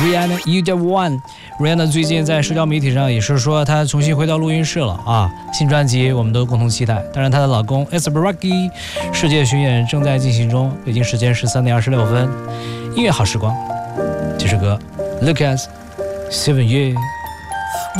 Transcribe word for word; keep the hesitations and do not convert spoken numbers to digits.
Rihanna You The One。 Rihanna 最近在社交媒体上也是说她重新回到录音室了啊，新专辑我们都共同期待。当然她的老公 A$AP Rocky 世界巡演正在进行中，北京时间十三点二十六分。音乐好时光，这首歌 Look at Seven Years。